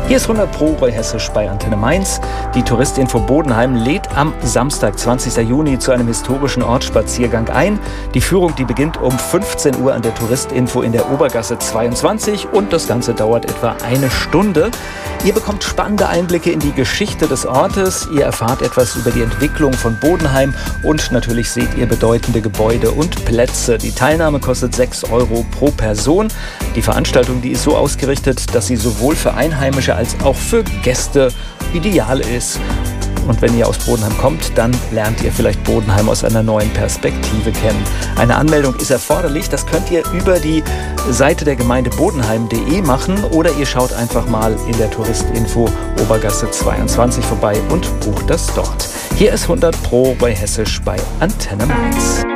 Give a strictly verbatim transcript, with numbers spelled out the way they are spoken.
Hier ist hundert Pro bei Hessisch bei Antenne Mainz. Die Touristinfo Bodenheim lädt am Samstag, zwanzigsten Juni, zu einem historischen Ortsspaziergang ein. Die Führung, die beginnt um fünfzehn Uhr an der Touristinfo in der Obergasse zweiundzwanzig und das Ganze dauert etwa eine Stunde. Ihr bekommt spannende Einblicke in die Geschichte des Ortes, ihr erfahrt etwas über die Entwicklung von Bodenheim und natürlich seht ihr bedeutende Gebäude und Plätze. Die Teilnahme kostet sechs Euro pro Person. Die Veranstaltung, die ist so ausgerichtet, dass sie sowohl für Einheimische als auch für Gäste ideal ist. Und wenn ihr aus Bodenheim kommt, dann lernt ihr vielleicht Bodenheim aus einer neuen Perspektive kennen. Eine Anmeldung ist erforderlich. Das könnt ihr über die Seite der Gemeinde bodenheim punkt de machen oder ihr schaut einfach mal in der Touristinfo Obergasse zweiundzwanzig vorbei und bucht das dort. Hier ist hundert Pro bei Hessisch bei Antenne Mainz.